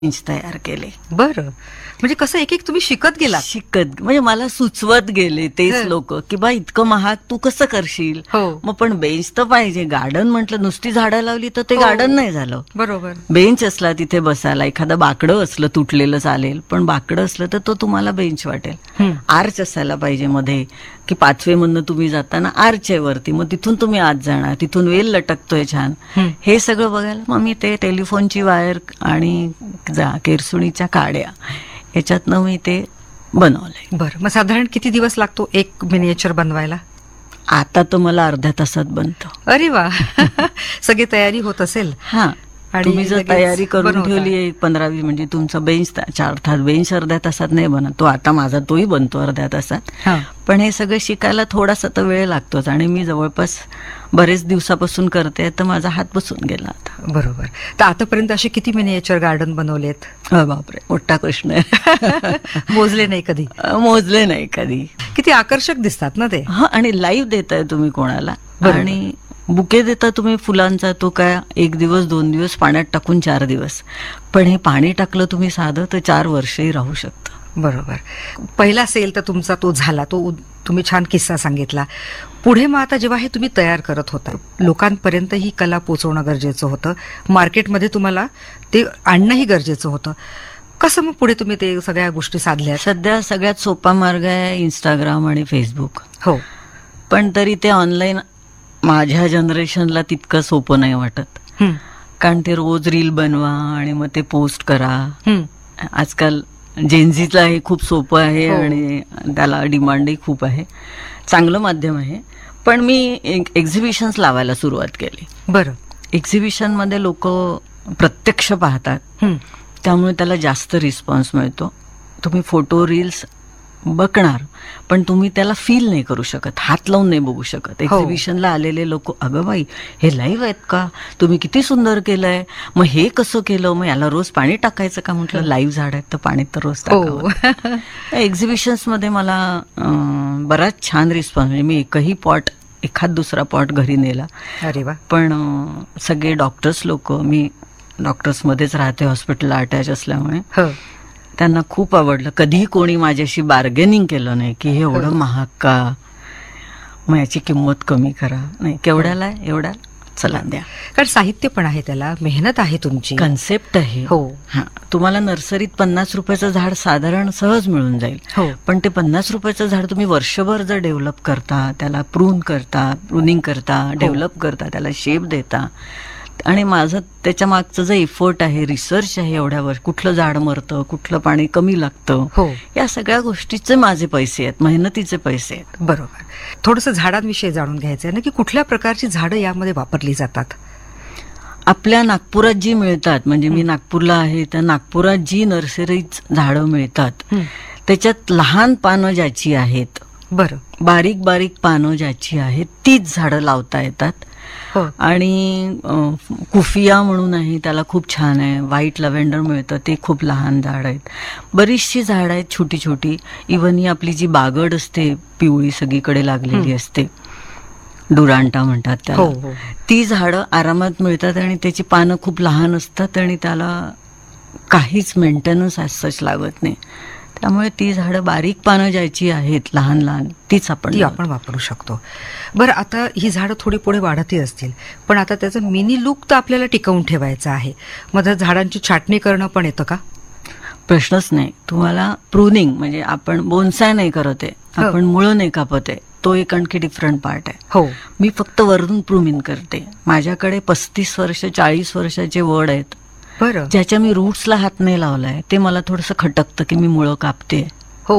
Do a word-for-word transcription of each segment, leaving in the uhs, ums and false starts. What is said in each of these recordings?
Bench तयार केले. बरं, म्हणजे कसं एक एक तुम्ही शिकत गेला? शिकत म्हणजे मला सुचवत गेले तेच लोक की बा इतकं महाग तू कसं करशील. हो. मग पण बेंच तर पाहिजे. गार्डन म्हटलं नुसती झाडं लावली तर ते गार्डन नाही झालं. बरोबर. बेंच असला तिथे बसायला, एखादं बाकडं असलं तुटलेलं चालेल, पण बाकडं असलं तर तो तुम्हाला बेंच वाटेल. आर्च असायला पाहिजे मध्ये, की पाचवे मधनं तुम्ही जाताना आर्च आहे वरती, मग तिथून तुम्ही आत जाणार, तिथून वेल लटकतोय छान. हे सगळं बघायला मग मी ते टेलिफोनची वायर आणि केरसुणीच्या काड्या याच्यातनं मी ते बनवलंय. बरं, मग साधारण किती दिवस लागतो एक मिनिएचर बनवायला? आता तर मला अर्ध्या तासात बनतो. अरे वा. सगळी तयारी होत असेल. हा, आणि तुम्ही जर लगेच तयारी करून बनवता. ठेवली आहे पंधरा वीस, म्हणजे तुमचा बेंच चार तास, बेंच अर्ध्या तासात नाही बनत. तो आता माझा तोही बनतो अर्ध्या तासात. हा. पण हे सगळं शिकायला थोडासा तर वेळ लागतोच, आणि मी जवळपास बरेच दिवसापासून करते तर माझा हात बसून गेला आता. बरोबर. तर आतापर्यंत असे किती मिनिएचर गार्डन बनवलेत? अ बापरे, मोठा प्रश्न आहे. मोजले नाही कधी? अ, मोजले नाही कधी. किती आकर्षक दिसतात ना ते. हा, आणि लाईव्ह देताय तुम्ही कोणाला, बरोबर. आणि बुके देता तुम्ही फुलांचा, तो काय एक दिवस दोन दिवस पाण्यात टाकून चार दिवस, पण हे पाणी टाकलं तुम्ही साधं तर चार वर्षही राहू शकतं. बरोबर. पहिला सेल तर तुमचा तो झाला, तो उ- तुम्ही छान किस्सा सांगितला. पुढे मग आता जेव्हा हे तुम्ही तयार करत होता, लोकांपर्यंत ही कला पोहोचवणं गरजेचं होतं, मार्केटमध्ये तुम्हाला ते आणणंही गरजेचं होतं. कसं मग पुढे तुम्ही ते सगळ्या गोष्टी साधल्या? सध्या सगळ्यात सोपा मार्ग आहे इंस्टाग्राम आणि फेसबुक. हो. पण तरी ते ऑनलाईन माझ्या जनरेशनला तितकं सोपं नाही वाटत, हं. कारण ते रोज रील बनवा आणि मग ते पोस्ट करा. हं. आजकाल जेनझीला हे खूप सोपं आहे हो. आणि त्याला डिमांडही खूप आहे. चांगलं माध्यम आहे. पण मी एक्झिबिशन्स लावायला सुरुवात केली. बरं. एक्झिबिशन मध्ये लोक प्रत्यक्ष पाहतात, हं. त्यामुळे त्याला जास्त रिस्पॉन्स मिळतो. तुम्ही फोटो रील्स बघणार, पण तुम्ही त्याला फील नाही करू शकत, हात लावून नाही बघू शकत. एक्झिबिशनला आलेले लोक, अगं बाई हे लाईव्ह आहेत का, तुम्ही किती सुंदर केलंय, मग हे कसं केलं, मग याला रोज पाणी टाकायचं का. म्हटलं लाईव्ह झाड आहेत तर पाणी तर रोज टाकावं. एक्झिबिशन्स मध्ये मला अं, बराच छान रिस्पॉन्स, म्हणजे मी एकही पॉट, एखाद दुसरा पॉट घरी नेला. अरे वा. पण अं, सगळे डॉक्टर्स लोक, मी डॉक्टर्समध्येच राहते, हॉस्पिटलला अटॅच असल्यामुळे, हो. त्यांना खूप आवडलं. कधीही कोणी माझ्याशी बार्गेनिंग केलं नाही की हे एवढं महाग का, मग याची किंमत कमी करा. नाही, केवढ्याला आहे, एवढ्या, चला द्या. कारण साहित्य पण आहे, त्याला मेहनत आहे तुमची, कन्सेप्ट आहे. हो. हा, तुम्हाला नर्सरीत पन्नास रुपयाचं झाड साधारण सहज मिळून जाईल. हो. पण ते पन्नास रुपयाचं झाड तुम्ही वर्षभर जर डेव्हलप करता, त्याला प्रून करता, प्रूनिंग करता, डेव्हलप करता, त्याला शेप देता, आणि माझं त्याच्या मागचं जे एफर्ट आहे, रिसर्च आहे, एवढ्या वर्ष कुठलं झाड मरतं, कुठलं पाणी कमी लागतं, हो. या सगळ्या गोष्टीचे माझे पैसे आहेत, मेहनतीचे पैसे आहेत. बरोबर. थोडंसं झाडांविषयी जाणून घ्यायचं आहे ना, की कुठल्या प्रकारची झाडं यामध्ये वापरली जातात? आपल्या नागपुरात जी मिळतात, म्हणजे मी नागपूरला आहे, तर नागपुरात जी नर्सरीत झाडं मिळतात त्याच्यात लहान पानं ज्याची आहेत, बरं, बारीक बारीक पानं ज्याची आहेत, तीच झाडं लावता येतात. हो. आणि अं, कुफिया म्हणून आहे, त्याला खूप छान आहे. व्हाईट लव्हेंडर मिळतं, ते खूप लहान झाड आहेत. बरीचशी झाड आहेत छोटी छोटी. इव्हन ही आपली जी बागड असते, पिवळी सगळीकडे लागलेली असते, डुरांटा म्हणतात त्याला, हो, हो. ती झाडं आरामात मिळतात, आणि त्याची पानं खूप लहान असतात, आणि त्याला काहीच मेंटेनन्स सच लागत नाही. त्यामुळे ती झाडं, बारीक पानं ज्याची आहेत लहान लहान, तीच आपण ती आपण वापरू शकतो. बरं, आता ही झाडं थोडी पुढे वाढतही असतील, पण आता त्याचं मिनी लुक तर आपल्याला टिकवून ठेवायचं आहे. मग त्या झाडांची छाटणी करणं पण येतं का? प्रश्नच नाही. तुम्हाला प्रूनिंग, म्हणजे आपण बोन्साय नाही करत आहे, आपण मुळं नाही कापत आहे, तो एक आणखी डिफरंट पार्ट आहे. हो. मी फक्त वरून प्रूनिंग करते. माझ्याकडे पस्तीस वर्ष चाळीस वर्षाचे वड आहेत, बरं, ज्याच्या मी रूट्सला हात नाही लावलाय. ते मला थोडंसं खटकतं की मी मुळं कापते. हो.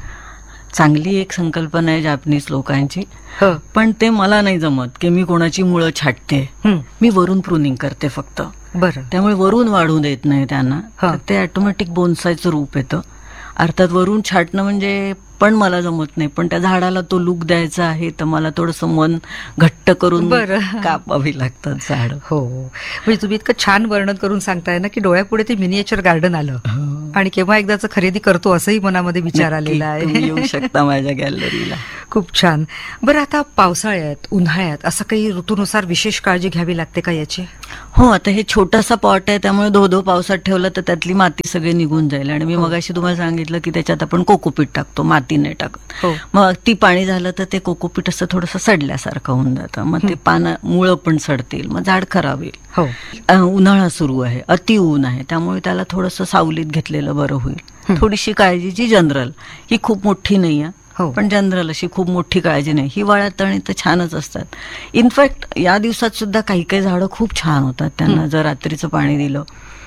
चांगली एक संकल्पना आहे जापनीज लोकांची, हो. पण ते मला नाही जमत की मी कोणाची मुळं छाटते. हं. मी वरून प्रूनिंग करते फक्त. बरं. त्यामुळे वरून वाढू देत नाही त्यांना, हा. तर ते ऑटोमॅटिक बोन्सायचं रूप येतं. अर्थात वरून छाटणं म्हणजे पण मला जमत नाही, पण त्या झाडाला तो लुक द्यायचा आहे, तर मला थोडंसं मन घट्ट करून बरं. कापावी लागतात झाड. हो. म्हणजे तुम्ही इतकं छान वर्णन करून सांगताय ना, की डोळ्यापुढे ते मिनिएचर गार्डन आलं, आणि केव्हा एकदाच खरेदी करतो असंही मनामध्ये विचार आलेला नक्की, तुम्ही आहे. येऊ शकता माझ्या गॅलरीला. खूप छान. बरं, आता पावसाळ्यात उन्हाळ्यात असं काही ऋतूनुसार विशेष काळजी घ्यावी लागते का याची? हो, आता हे छोटासा पॉट आहे त्यामुळे धो धो पावसात ठेवलं तर त्यातली माती सगळी निघून जाईल. आणि मी हो. मगाशी तुम्हाला सांगितलं की त्याच्यात आपण कोकोपीट टाकतो, माती नाही टाकत. हो. मग ती पाणी झालं तर ते कोकोपीट असं थोडंसं सडल्यासारखं होऊन जातं. मग ते पानं मुळं पण सडतील, मग झाड खराब होईल. हो. अ, उन्हाळा सुरू आहे, अति ऊन आहे, त्यामुळे त्याला थोडंसं सावलीत घेतलेलं बरं होईल. थोडीशी काळजी जी जनरल, ही खूप मोठी नाही आहे, हो. पण जनरल अशी खूप मोठी काळजी नाही. हिवाळ्यात तणी तर छानच असतात. इनफॅक्ट या दिवसात सुद्धा काही काही झाडं खूप छान होतात. त्यांना जर रात्रीचं पाणी दिलं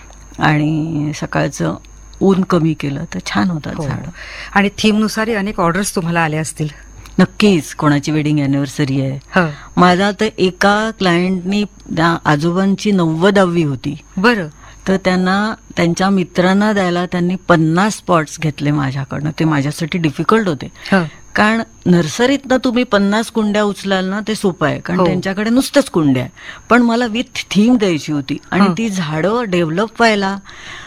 आणि सकाळचं ऊन कमी केलं तर छान होतात हो. झाडं. आणि थीमनुसारही अनेक ऑर्डर्स तुम्हाला आल्या असतील. नक्कीच. कोणाची वेडिंग अॅनिव्हर्सरी आहे. हो. माझा तर एका क्लायंटनी त्या आजोबांची नव्वदावी होती, बरं. तर त्यांना त्यांच्या मित्रांना द्यायला त्यांनी पन्नास स्पॉट्स घेतले माझ्याकडनं. ते माझ्यासाठी डिफिकल्ट होते, हो. कारण नर्सरीतनं तुम्ही पन्नास कुंड्या उचलाल ना ते सोपं आहे, कारण हो. त्यांच्याकडे नुसतंच कुंड्या आहे. पण मला विथ थीम द्यायची होती आणि हं. ती झाडं डेव्हलप व्हायला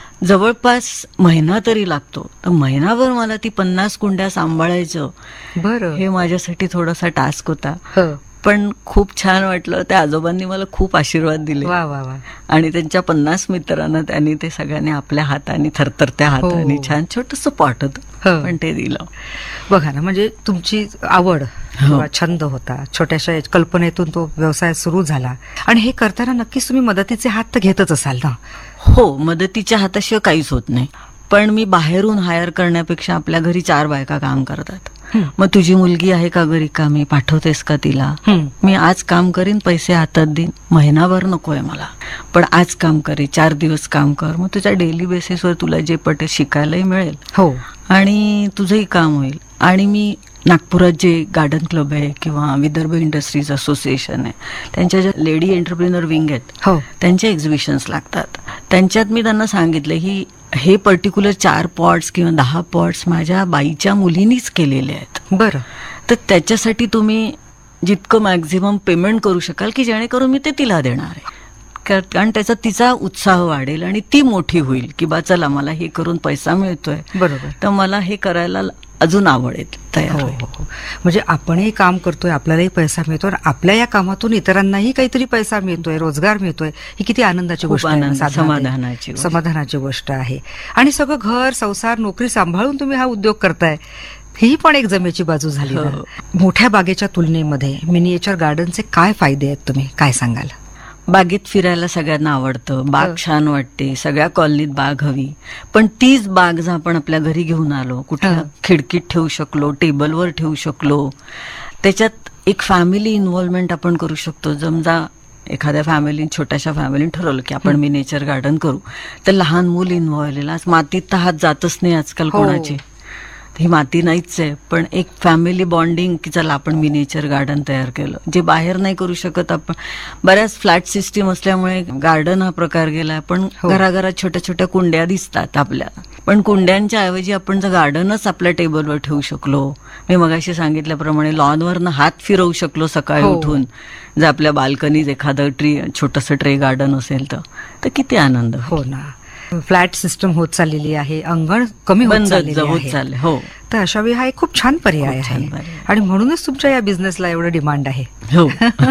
जवळपास महिना तरी लागतो. तर महिनाभर मला ती पन्नास कुंड्या सांभाळायचं, बरं. हे माझ्यासाठी थोडासा टास्क होता. हो. पण खूप छान वाटलं. त्या आजोबांनी मला खूप आशीर्वाद दिले वा वा वा. आणि त्यांच्या पन्नास मित्रांना त्यांनी ते सगळ्यांनी आपल्या हाताने थरथरत्या हाताने हो. छान छोटंसं पॉट होतं, हो. पण ते दिलं. बघा ना, म्हणजे तुमची आवड किंवा छंद होता, छोट्याशा एक कल्पनेतून तो व्यवसाय सुरू झाला. आणि हे करताना नक्कीच तुम्ही मदतीचे हात तर घेतच असाल ना? हो, मदतीच्या हाताशिवाय काहीच होत नाही. पण मी बाहेरून हायर करण्यापेक्षा आपल्या घरी चार बायका काम करतात. हं. मग तुझी मुलगी आहे का घरी, का मी पाठवतेस का तिला? हं. मी आज काम करीन, पैसे हातात देईन, महिनाभर नकोय मला, पण आज काम करे, चार दिवस काम कर. मग तुझ्या डेली बेसिसवर तुला जे पटेल शिकायलाही मिळेल हो. आणि तुझंही काम होईल. आणि मी नागपुरात जे गार्डन क्लब आहे किंवा विदर्भ इंडस्ट्रीज असोसिएशन आहे, त्यांच्या ज्या लेडी एंटरप्रिनर विंग आहेत, हो. त्यांचे एक्झिबिशन्स लागतात. त्यांच्यात मी त्यांना सांगितलं ही हे पर्टिक्युलर चार पॉट्स किंवा दहा पॉट्स माझ्या बाईच्या मुलीनीच केलेले आहेत. बरं. तर त्याच्यासाठी तुम्ही जितकं मॅक्झिमम पेमेंट करू शकाल की जेणेकरून मी ते तिला देणार आहे, कारण त्याचा तिचा उत्साह वाढेल आणि ती मोठी होईल की बा चला मला हे करून पैसा मिळतोय, बरोबर. तर मला हे करायला अजून आवडेल, तयार हो, होईल. हो, हो. म्हणजे आपणही काम करतोय, आपल्यालाही पैसा मिळतोय, आणि आपल्या या कामातून इतरांनाही काहीतरी पैसा मिळतोय, रोजगार मिळतोय, ही किती आनंदाची खूप गोष्ट आहे ना, आनंद, साधना ताई. समाधानाची गोष्ट. समाधानाची गोष्ट आहे. आणि सगळं घर संसार नोकरी सांभाळून तुम्ही हा उद्योग करताय, ही पण एक जमेची बाजू झाली ना. हो. मोठ्या बागेच्या तुलनेमध्ये मिनिएचर गार्डनचे काय फायदे आहेत, तुम्ही काय सांगाल? बागेत फिरायला सगळ्यांना आवडतं, बाग हो. छान छान वाटते, सगळ्या कॉलनीत बाग हवी. पण तीच बाग जर आपण आपल्या घरी घेऊन आलो, कुठल्या हो. खिडकीत ठेवू शकलो, टेबलवर ठेवू शकलो, त्याच्यात एक फॅमिली इन्व्हॉल्वमेंट आपण करू शकतो. समजा एखाद्या फॅमिली, छोट्याशा फॅमिलीने ठरवलं की आपण मिनिएचर गार्डन करू, तर लहान मूल इन्व्हॉल्व. आज मातीत तर हात जातच नाही आजकाल हो. कोणाचे, ही माती नाहीच आहे, पण एक फॅमिली बॉन्डिंग की चला आपण मिनिएचर गार्डन तयार केलं, जे बाहेर नाही करू शकत आपण. बऱ्याच फ्लॅट सिस्टीम असल्यामुळे गार्डन हा प्रकार गेलाय, पण हो. घराघरात छोट्या छोट्या कुंड्या दिसतात आपल्याला. पण कुंड्यांच्या ऐवजी आपण जर गार्डनच आपल्या टेबलवर ठेवू शकलो, मी मगाशी सांगितल्याप्रमाणे लॉनवरनं हात फिरवू शकलो सकाळी हो. उठून, जर आपल्या बाल्कनीत एखादं ट्री छोटंसं ट्रे गार्डन असेल तर तर किती आनंद होईल. हो ना. फ्लॅट सिस्टम होत चाललेली आहे, अंगण कमी होत बंद चाललेली होत आहे. चालले. हो तर अशा वेळी हा एक खूप छान पर्याय खूप छान आहे. पर्याय. आणि म्हणूनच तुमच्या या बिझनेसला एवढं डिमांड आहे. हो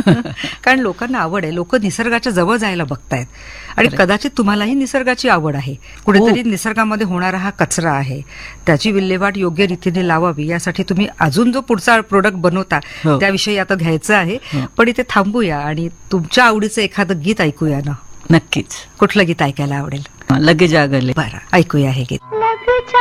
कारण लोकांना आवड आहे, लोक निसर्गाच्या जवळ जायला बघतायत. आणि कदाचित तुम्हालाही निसर्गाची आवड आहे. कुठेतरी निसर्गामध्ये होणारा हा कचरा आहे, त्याची विल्हेवाट योग्य रीतीने लावावी, यासाठी तुम्ही अजून जो पुढचा प्रोडक्ट बनवता हो. त्याविषयी आता घ्यायचं आहे. हो. पण इथे थांबूया आणि तुमच्या आवडीचं एखादं गीत ऐकूया ना. नक्कीच. कुठलं गीत ऐकायला आवडेल? लगे जागले. बरं, ऐकूया हे गीत.